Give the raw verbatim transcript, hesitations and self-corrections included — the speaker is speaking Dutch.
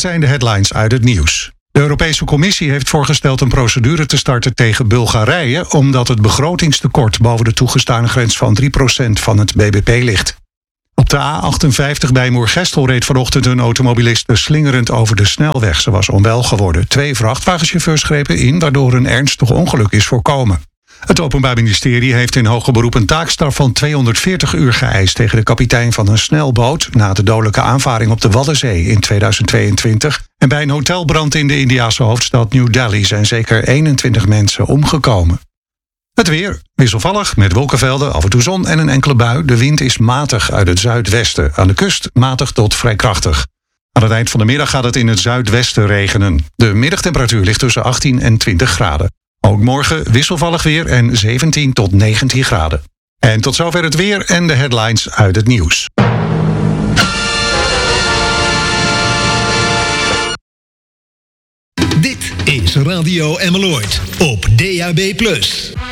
zijn de headlines uit het nieuws. De Europese Commissie heeft voorgesteld een procedure te starten tegen Bulgarije, omdat het begrotingstekort boven de toegestane grens van drie procent van het B B P ligt. Op de A achtenvijftig bij Moergestel reed vanochtend een automobiliste slingerend over de snelweg. Ze was onwel geworden. Twee vrachtwagenchauffeurs grepen in, waardoor een ernstig ongeluk is voorkomen. Het Openbaar Ministerie heeft in hoger beroep een taakstraf van tweehonderdveertig uur geëist tegen de kapitein van een snelboot na de dodelijke aanvaring op de Waddenzee in tweeduizend tweeëntwintig. En bij een hotelbrand in de Indiase hoofdstad New Delhi zijn zeker eenentwintig mensen omgekomen. Het weer, wisselvallig, met wolkenvelden, af en toe zon en een enkele bui. De wind is matig uit het zuidwesten. Aan de kust matig tot vrij krachtig. Aan het eind van de middag gaat het in het zuidwesten regenen. De middagtemperatuur ligt tussen achttien en twintig graden. Ook morgen wisselvallig weer en zeventien tot negentien graden. En tot zover het weer en de headlines uit het nieuws. Dit is Radio Emmeloord op D A B plus.